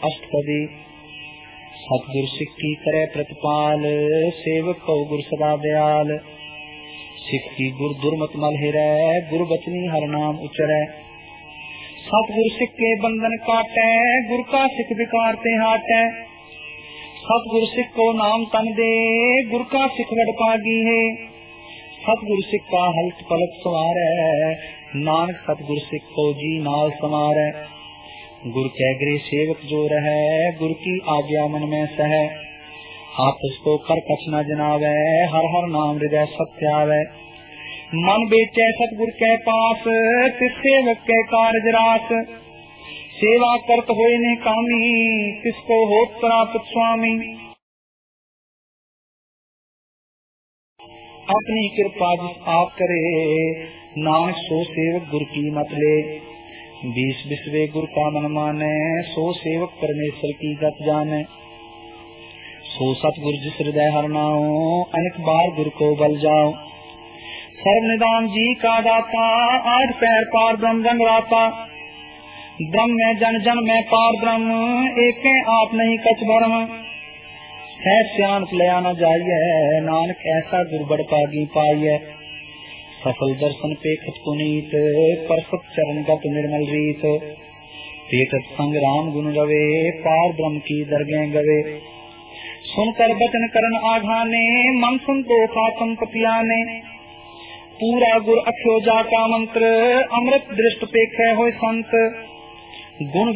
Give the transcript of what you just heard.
अष्टपदी। सतगुर सिक्की करे प्रतिपाल, सेवक को गुर सदा दयाल। सिक्की गुर दुर्मत मल हिरै, गुर बचनी हर नाम उचरै। सतगुर सिक्के बंधन काटै, गुर का सिख विकार ते हाटै। सतगुर सिख को नाम तन दे, गुर का सिख वड पागी है। सतगुर सिक्का हलत पलट सवारै, नानक सतगुर सिख को जी नाल समारै। गुर कै गृह सेवक जो रहै, गुर की आज्ञा मन में सहै। आपस को कर कछ न जनावै, हर हर नाम हृदय सत्य आवै। मन बेचै सतगुर कै पास, तिस सेवक कै कारज रास। सेवा करत होए ने कामी, तिसको होत प्राप्त स्वामी। अपनी कृपा जिस आप करे, नानक सो सेवक गुर की मत ले। बीस बिसवे गुर का मन माने, सो सेवक परमेश्वर की गत जाने। सो सतगुर जिस हृदय हर नाओ, अनेक बार गुर को बल जाओ। सर्व निदान जी का दाता, आठ पैर पार ब्रह्म रंगराता। ब्रह्म में जन जन में पार ब्रह्म, एक आप नहीं कछ भरम। सह सियानत लिया न जाइए, नानक ऐसा गुर बड़ पागी पाइए। सफल दर्शन पेखत पुनीत, परसत चरण गत निर्मल रीत। पेटत संग राम गुण रवे, पार ब्रह्म की दरगें गवे। सुनकर बचन करन आघाने, मन संतोष आत्म पतियाने। पूरा गुर अख्यो जा का मंत्र, अमृत दृष्ट पेखे होय संत। गुण